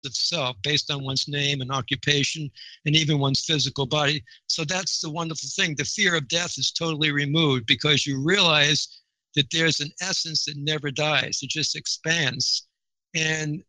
of self based on one's name and occupation and even one's physical body. So that's the wonderful thing. The fear of death is totally removed because you realize that there's an essence that never dies. It just expands. And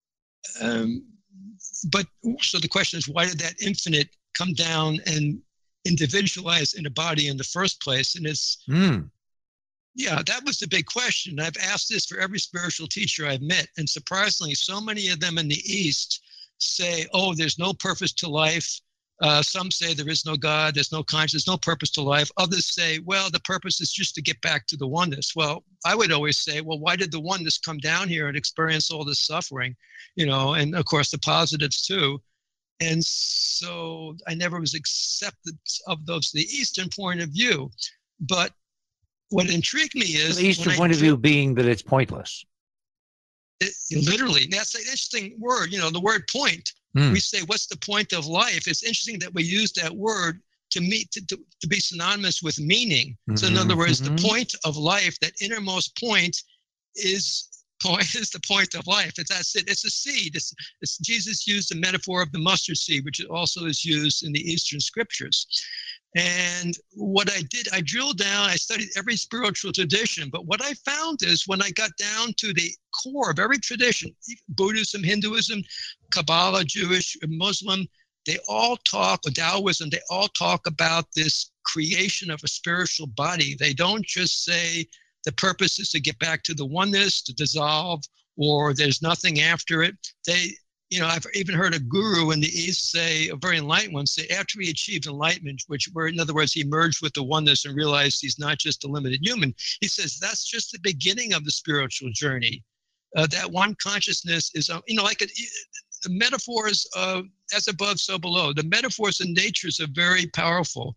but so the question is, why did that infinite come down and individualize in a body in the first place? And it's yeah, that was the big question. I've asked this for every spiritual teacher I've met, and surprisingly, so many of them in the East say, oh, there's no purpose to life. Some say there is no God, there's no conscience, no purpose to life. Others say, well, the purpose is just to get back to the oneness. Well, I would always say, well, why did the oneness come down here and experience all this suffering? You know, and of course the positives too. And so I never was accepted of those, the Eastern point of view. But what intrigued me is the Eastern point of view being that it's pointless. Literally, that's an interesting word. You know, the word point. We say, what's the point of life? It's interesting that we use that word to be synonymous with meaning. So in other words, the point of life, that innermost point is the point of life. That's it. It's a seed. It's Jesus used the metaphor of the mustard seed, which also is used in the Eastern scriptures. And what I did, I drilled down, I studied every spiritual tradition, but what I found is when I got down to the core of every tradition, Buddhism, Hinduism, Kabbalah, Jewish, Muslim, they all talk, Taoism, they all talk about this creation of a spiritual body. They don't just say the purpose is to get back to the oneness, to dissolve, or there's nothing after it. You know, I've even heard a guru in the East say, a very enlightened one, say, after he achieved enlightenment, in other words, he merged with the oneness and realized he's not just a limited human. He says, that's just the beginning of the spiritual journey. That one consciousness is, you know, like the metaphors of as above, so below. The metaphors and natures are very powerful.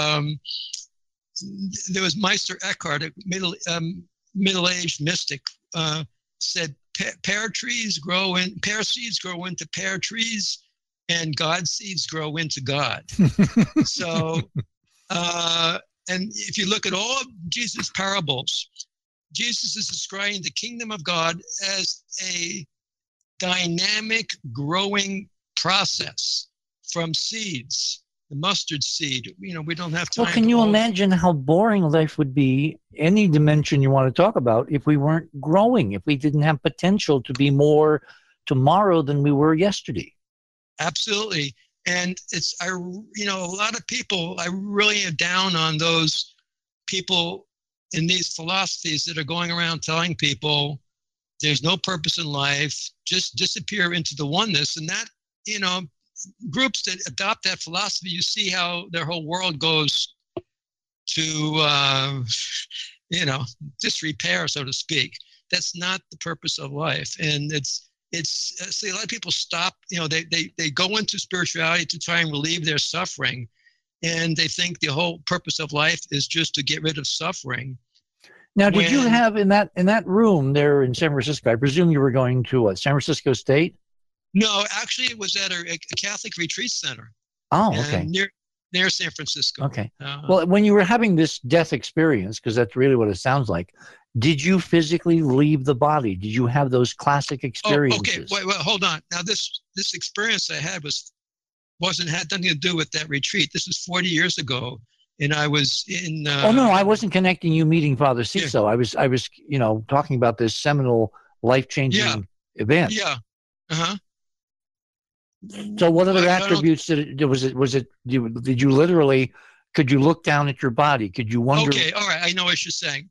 There was Meister Eckhart, a middle-aged mystic, said, pear seeds grow into pear trees, and God seeds grow into God. So, and if you look at all of Jesus' parables, Jesus is describing the kingdom of God as a dynamic growing process from seeds. The mustard seed, you know, we don't have time. Well, can you imagine how boring life would be, any dimension you want to talk about, if we weren't growing, if we didn't have potential to be more tomorrow than we were yesterday? Absolutely. And you know, a lot of people, I really am down on those people in these philosophies that are going around telling people there's no purpose in life, just disappear into the oneness. And that, you know, groups that adopt that philosophy, you see how their whole world goes to, you know, disrepair, so to speak. That's not the purpose of life. And see, a lot of people stop, you know, they go into spirituality to try and relieve their suffering. And they think the whole purpose of life is just to get rid of suffering. Now, did you have in that room there in San Francisco, I presume you were going to San Francisco State? No, actually, it was at a Catholic retreat center. Oh, okay. Near San Francisco. Okay. Well, when you were having this death experience, because that's really what it sounds like, did you physically leave the body? Did you have those classic experiences? Oh, okay. Wait, hold on. Now, this experience I had had nothing to do with that retreat. This was 40 years ago, and I was in. Oh no, I wasn't connecting you meeting Father Ciso. Yeah. I was, you know, talking about this seminal, life-changing event. Yeah. Uh-huh. So what other attributes did you literally, could you look down at your body? Could you wonder? Okay, all right, I know what you're saying.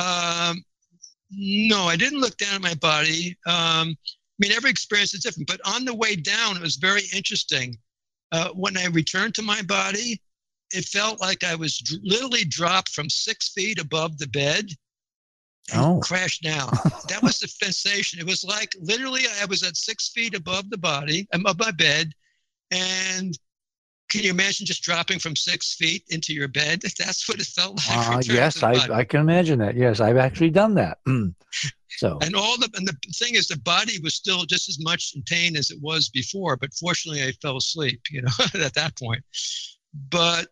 No, I didn't look down at my body. I mean, every experience is different, but on the way down, it was very interesting. When I returned to my body, it felt like I was literally dropped from 6 feet above the bed and crashed down. That was the sensation. It was like literally I was at 6 feet above the body, above my bed. And can you imagine just dropping from 6 feet into your bed? That's what it felt like. Yes, I can imagine that. Yes, I've actually done that. So and the thing is, the body was still just as much in pain as it was before, but fortunately I fell asleep, you know, at that point. But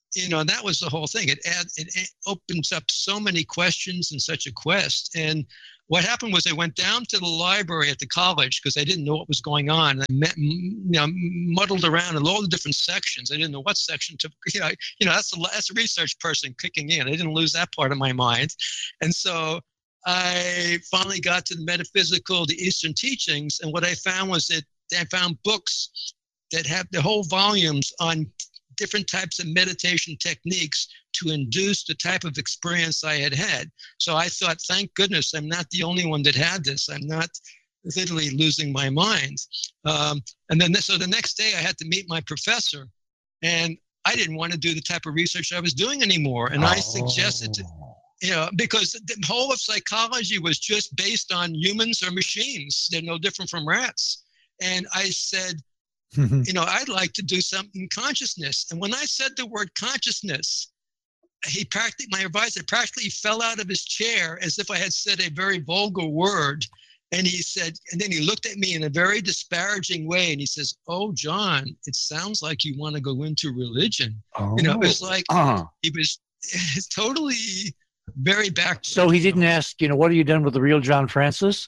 that was the whole thing. It opens up so many questions in such a quest. And what happened was I went down to the library at the college because I didn't know what was going on. I muddled around in all the different sections. I didn't know what section to, that's a research person kicking in. I didn't lose that part of my mind. And so I finally got to the metaphysical, the Eastern teachings. And what I found was that I found books that have the whole volumes on different types of meditation techniques to induce the type of experience I had had. So I thought, thank goodness I'm not the only one that had this. I'm not literally losing my mind. And then so the next day I had to meet my professor, and I didn't want to do the type of research I was doing anymore. And I suggested, because the whole of psychology was just based on humans or machines. They're no different from rats. And I said, I'd like to do something in consciousness. And when I said the word consciousness, my advisor practically fell out of his chair as if I had said a very vulgar word. And he said, and then he looked at me in a very disparaging way. And he says, "Oh, John, it sounds like you want to go into religion." It was like, he was totally very back. So he didn't ask, what have you done with the real John Francis?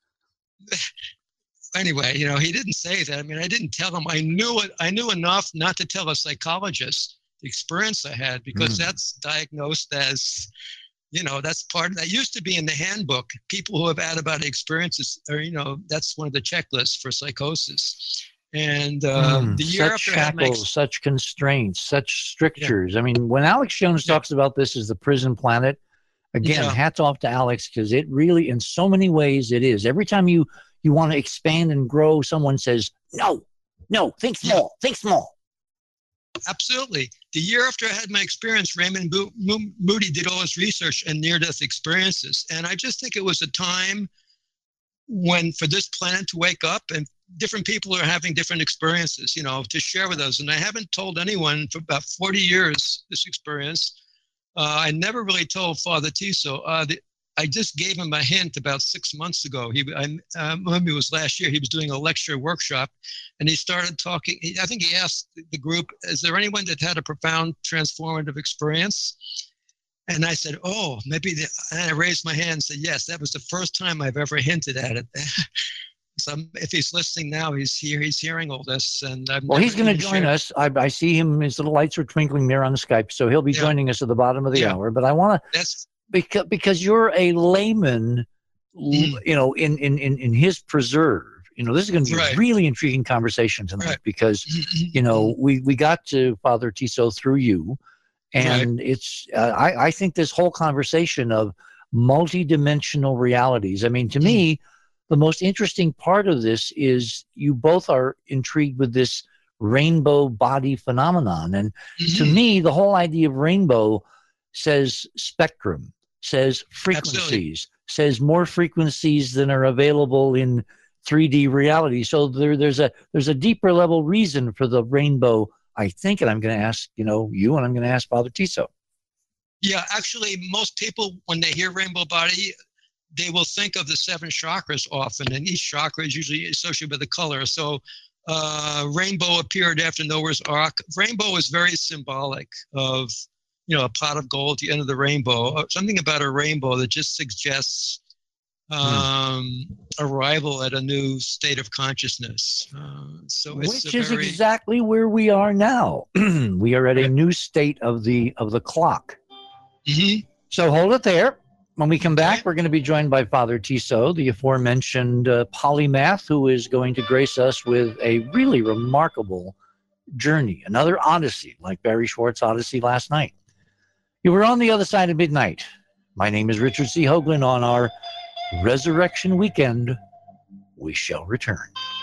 Anyway, he didn't say that. I mean, I didn't tell him. I knew enough not to tell a psychologist the experience I had, because that's diagnosed as, that's part of that. Used to be in the handbook. People who have out-of-body experiences, or that's one of the checklists for psychosis. And the year such after shackles, such constraints, such strictures. Yeah. I mean, when Alex Jones talks about this as the prison planet, again, hats off to Alex, because it really, in so many ways, it is. Every time you want to expand and grow, someone says, no, think small, think small. Absolutely. The year after I had my experience, Raymond Moody did all his research and near-death experiences. And I just think it was a time when, for this planet to wake up, and different people are having different experiences, to share with us. And I haven't told anyone for about 40 years this experience. I never really told Father Tiso. I just gave him a hint about 6 months ago. Maybe it was last year. He was doing a lecture workshop, and he started talking. I think he asked the group, "Is there anyone that had a profound transformative experience?" And I said, "Oh, maybe." And I raised my hand and said, "Yes, that was the first time I've ever hinted at it." So if he's listening now, he's here. He's hearing all this, and he's going to join us. I see him; his little lights are twinkling there on Skype, so he'll be joining us at the bottom of the hour. But I want to. Because you're a layman, in his preserve. This is going to be a really intriguing conversation tonight, because, we got to Father Tiso through you, and it's, I think this whole conversation of multidimensional realities. I mean, to me, the most interesting part of this is you both are intrigued with this rainbow body phenomenon. And to me, the whole idea of rainbow says spectrum, says frequencies, says more frequencies than are available in 3D reality. So there's a deeper level reason for the rainbow, I think, and I'm going to ask you, and I'm going to ask Father Tiso. Yeah, actually, most people, when they hear rainbow body, they will think of the 7 chakras often, and each chakra is usually associated with a color. So rainbow appeared after Noah's Ark. Rainbow is very symbolic of a pot of gold at the end of the rainbow, something about a rainbow that just suggests arrival at a new state of consciousness. Which is exactly where we are now. We are at a new state of the clock. Mm-hmm. So hold it there. When we come back, we're going to be joined by Father Tiso, the aforementioned polymath, who is going to grace us with a really remarkable journey, another odyssey, like Barry Schwartz's Odyssey last night. You were on the other side of midnight. My name is Richard C. Hoagland. On our Resurrection Weekend, we shall return.